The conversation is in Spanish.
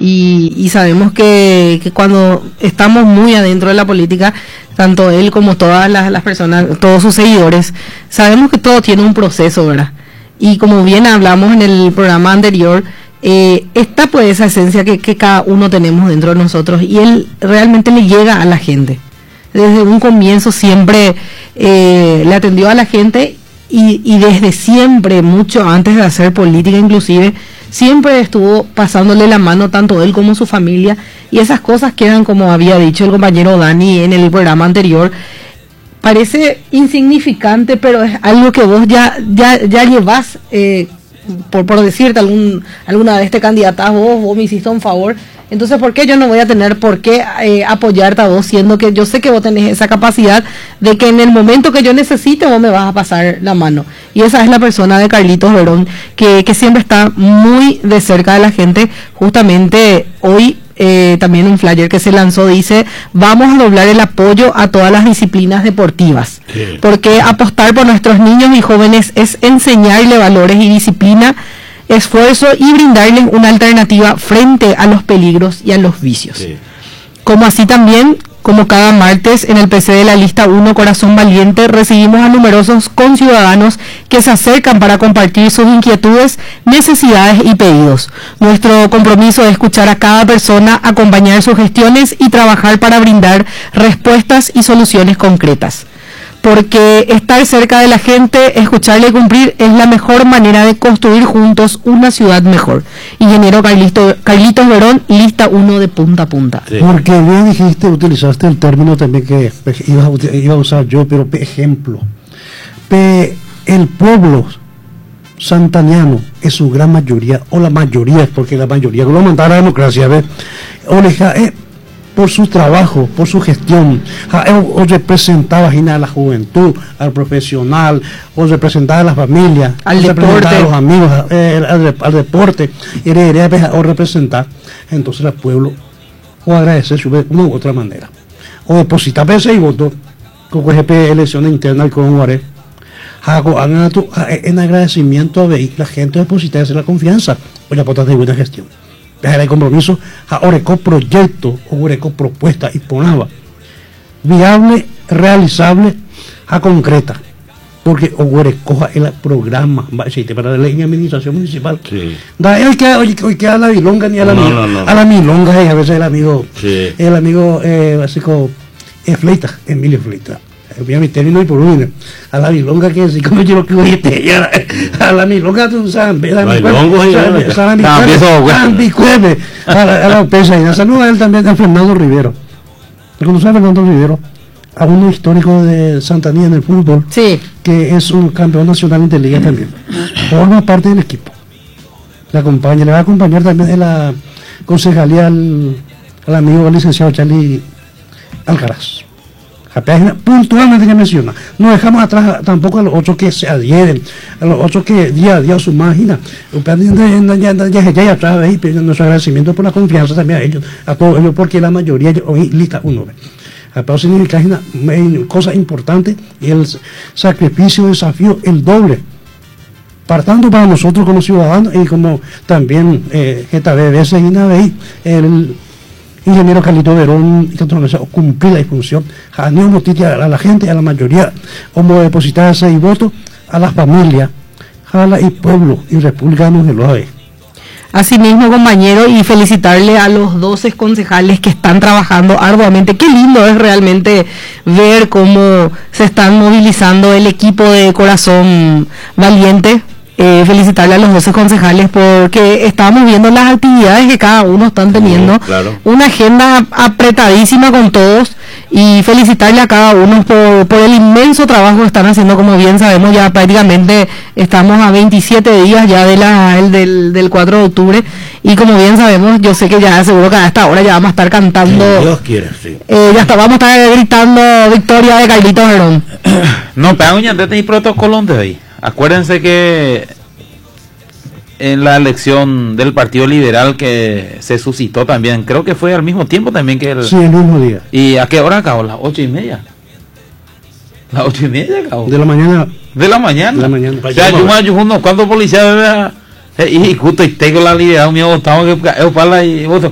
y sabemos que cuando estamos muy adentro de la política, tanto él como todas las personas, todos sus seguidores, sabemos que todo tiene un proceso, ¿verdad? Y como bien hablamos en el programa anterior, está pues esa esencia que cada uno tenemos dentro de nosotros, y él realmente le llega a la gente. Desde un comienzo siempre le atendió a la gente, y desde siempre, mucho antes de hacer política inclusive, siempre estuvo pasándole la mano tanto él como su familia, y esas cosas quedan, como había dicho el compañero Dani en el programa anterior, parece insignificante, pero es algo que vos ya llevas, por decirte alguna vez te candidatas vos me hiciste un favor, entonces ¿por qué yo no voy a tener por qué apoyarte a vos, siendo que yo sé que vos tenés esa capacidad de que en el momento que yo necesite vos me vas a pasar la mano? Y esa es la persona de Carlitos Verón, que siempre está muy de cerca de la gente. Justamente hoy también un flyer que se lanzó dice: vamos a doblar el apoyo a todas las disciplinas deportivas, porque apostar por nuestros niños y jóvenes es enseñarle valores y disciplina, esfuerzo, y brindarles una alternativa frente a los peligros y a los vicios. Como así también, como cada martes en el PC de la lista 1 Corazón Valiente, recibimos a numerosos conciudadanos que se acercan para compartir sus inquietudes, necesidades y pedidos. Nuestro compromiso es escuchar a cada persona, acompañar sus gestiones y trabajar para brindar respuestas y soluciones concretas. Porque estar cerca de la gente, escucharle y cumplir es la mejor manera de construir juntos una ciudad mejor. Ingeniero Carlitos Verón, lista 1 de punta a punta. Sí. Porque bien dijiste, utilizaste el término también que iba a usar yo, pero ejemplo. El pueblo santaniano, en su gran mayoría, o la mayoría, porque la mayoría, como mandar la democracia, ¿ves? Por su trabajo, por su gestión, o representaba a la juventud, al profesional, o representaba a la familia, al deporte, a los amigos, al deporte, o representar, entonces el pueblo o agradecer de una u otra manera, o depositar ese y voto, con elecciones internas con Guaré, en agradecimiento a la gente depositar la confianza, o la potestad de buena gestión. El compromiso ahora con proyecto o con propuesta y ponaba viable, realizable, concreta, porque coja el programa para la ley de administración municipal. Sí. Hoy que a la milonga ni a la a la milonga, a veces el amigo básico Fleita, Emilio Fleita. Voy a mi término y por uno a la milonga, que así como yo lo que voy a la milonga, tú sabes, a la pesa, y saluda a él también, a Fernando Rivero. ¿Conoces a Fernando Rivero? A uno histórico de Santanía en el fútbol, sí, que es un campeón nacional de liga también, forma parte del equipo, le va a acompañar también de la concejalía al amigo licenciado Charlie Alcaraz. Puntualmente que menciona, no dejamos atrás tampoco a los otros que se adhieren, a los otros que día a día su máquina, ya atrás ahí pidiendo nuestro agradecimiento por la confianza también a todos ellos, porque la mayoría hoy lista uno. Pero significa una cosa importante, y el sacrificio, desafío, el doble, partando para nosotros como ciudadanos, y como también veces el ingeniero Carlitos Verón, cumplir la función, a la gente, a la mayoría, como depositar ese voto, a las familias, y pueblo y república de los AVE. Asimismo, compañero, y felicitarle a los 12 concejales que están trabajando arduamente. Qué lindo es realmente ver cómo se están movilizando el equipo de Corazón Valiente. Felicitarle a los 12 concejales, porque estamos viendo las actividades que cada uno están teniendo, claro. Una agenda apretadísima con todos, y felicitarle a cada uno por el inmenso trabajo que están haciendo. Como bien sabemos, ya prácticamente estamos a 27 días ya del 4 de octubre, y como bien sabemos, yo sé que ya seguro que a esta hora ya vamos a estar cantando, Dios quiere, sí. Vamos a estar gritando victoria de Carlitos Verón. No, pero hay protocolo de ahí. Acuérdense que en la elección del Partido Liberal que se suscitó también, creo que fue al mismo tiempo también que sí, el mismo día. ¿Y a qué hora acabó? ¿Las 8:30? ¿Las 8:30 acabó? De la mañana. ¿De la mañana? De la mañana. O sea, ¿cuántos policías y justo y tengo la liderada, mi votado que para y voto